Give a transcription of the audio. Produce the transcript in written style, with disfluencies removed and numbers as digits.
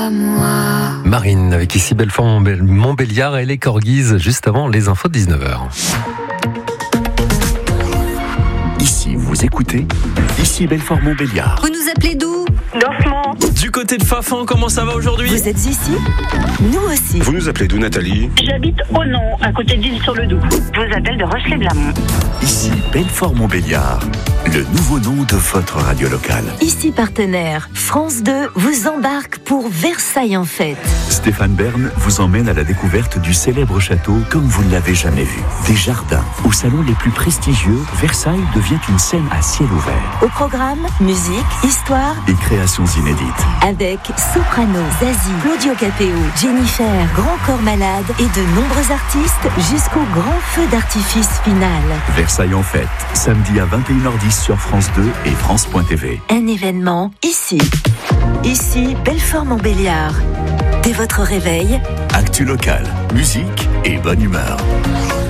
à moi. Marine, avec ici Belfort-Montbéliard et les Corgis, juste avant les infos de 19h. Ici, vous écoutez, ici Belfort-Montbéliard. Vous nous appelez d'où? Dorfman. Du côté de Fafan, comment ça va aujourd'hui? Vous êtes ici? Nous aussi. Vous nous appelez d'où, Nathalie? J'habite au Nom, à côté d'Isle-sur-le-Doubs. Je vous appelle de Rochelet-Blamont. Ici Belfort-Montbéliard, le nouveau nom de votre radio locale. Ici partenaire, France 2 vous embarque pour Versailles en fête. Stéphane Bern vous emmène à la découverte du célèbre château comme vous ne l'avez jamais vu. Des jardins, aux salons les plus prestigieux, Versailles devient une scène à ciel ouvert. Au programme, musique, histoire et créations inédites. Avec Soprano, Zazie, Claudio Capéo, Jennifer, Grand Corps Malade et de nombreux artistes jusqu'au grand feu d'artifice final. Versailles en fête, samedi à 21h10 sur France 2 et France.tv. Un événement ici. Ici, Belfort-Montbéliard. Dès votre réveil, actu local, musique et bonne humeur.